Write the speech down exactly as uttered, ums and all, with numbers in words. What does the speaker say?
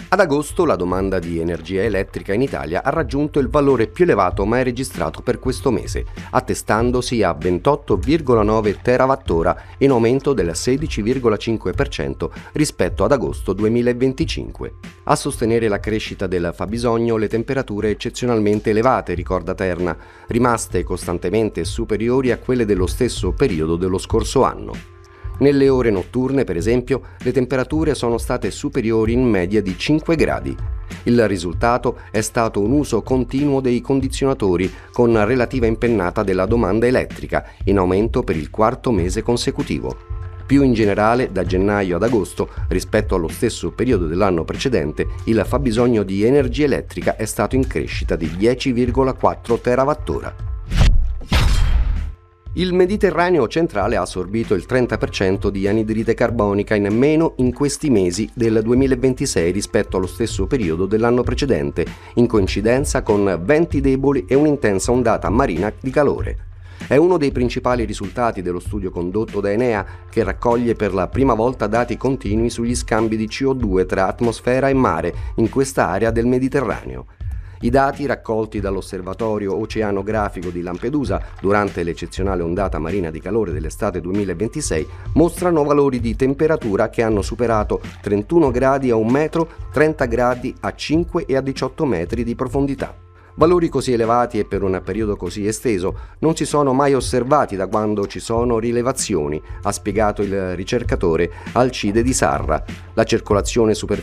Ad agosto la domanda di energia elettrica in Italia ha raggiunto il valore più elevato mai registrato per questo mese, attestandosi a ventotto virgola nove terawattora, in aumento del sedici virgola cinque per cento rispetto ad agosto duemilaventicinque. A sostenere la crescita del fabbisogno le temperature eccezionalmente elevate, ricorda Terna, rimaste costantemente superiori a quelle dello stesso periodo dello scorso anno. Nelle ore notturne, per esempio, le temperature sono state superiori in media di cinque gradi. Il risultato è stato un uso continuo dei condizionatori, con relativa impennata della domanda elettrica, in aumento per il quarto mese consecutivo. Più in generale, da gennaio ad agosto, rispetto allo stesso periodo dell'anno precedente, il fabbisogno di energia elettrica è stato in crescita di dieci virgola quattro terawattora. Il Mediterraneo centrale ha assorbito il trenta per cento di anidride carbonica in meno in questi mesi del duemilaventisei rispetto allo stesso periodo dell'anno precedente, in coincidenza con venti deboli e un'intensa ondata marina di calore. È uno dei principali risultati dello studio condotto da Enea, che raccoglie per la prima volta dati continui sugli scambi di C O due tra atmosfera e mare in questa area del Mediterraneo. I dati raccolti dall'Osservatorio Oceanografico di Lampedusa durante l'eccezionale ondata marina di calore dell'estate duemilaventisei mostrano valori di temperatura che hanno superato trentuno gradi a un metro, trenta gradi a cinque e a diciotto metri di profondità. Valori così elevati e per un periodo così esteso non si sono mai osservati da quando ci sono rilevazioni, ha spiegato il ricercatore Alcide Di Sarra. La circolazione superficiale